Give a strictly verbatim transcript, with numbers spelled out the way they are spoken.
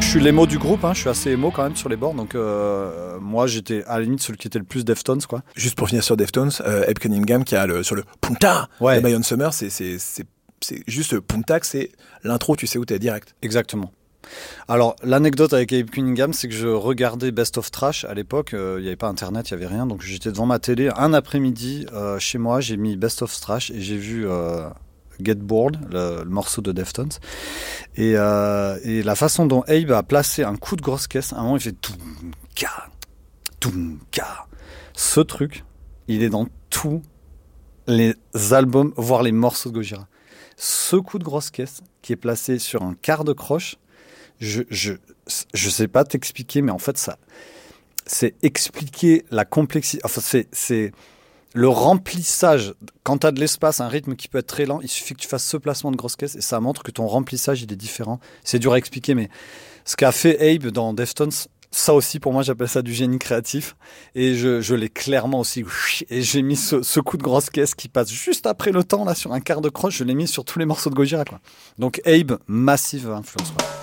suis l'émo du groupe, hein, je suis assez émo quand même sur les bords, donc euh, moi j'étais à la limite celui qui était le plus Deftones, quoi. Juste pour finir sur Deftones, euh, Abe Cunningham qui a le, sur le Punta ouais. de Mayon Summer, c'est, c'est, c'est, c'est juste Punta, c'est l'intro, tu sais où t'es direct. Exactement. Alors, l'anecdote avec Abe Cunningham, c'est que je regardais Best of Trash à l'époque. Il euh, n'y avait pas Internet, il n'y avait rien. Donc, j'étais devant ma télé. Un après-midi, euh, chez moi, j'ai mis Best of Trash et j'ai vu euh, Get Bored, le, le morceau de Deftones. Et, euh, et la façon dont Abe a placé un coup de grosse caisse, à un moment, il fait Toumka, Toumka. Ce truc, il est dans tous les albums, voire les morceaux de Gojira. Ce coup de grosse caisse qui est placé sur un quart de croche, je je je sais pas t'expliquer, mais en fait ça c'est expliquer la complexité. Enfin c'est c'est le remplissage. Quand tu as de l'espace, un rythme qui peut être très lent, il suffit que tu fasses ce placement de grosse caisse et ça montre que ton remplissage il est différent. C'est dur à expliquer, mais ce qu'a fait Abe dans Deftones, ça aussi pour moi j'appelle ça du génie créatif et je, je l'ai clairement aussi et j'ai mis ce, ce coup de grosse caisse qui passe juste après le temps là sur un quart de croche, je l'ai mis sur tous les morceaux de Gojira, quoi. Donc Abe, massive influence, quoi.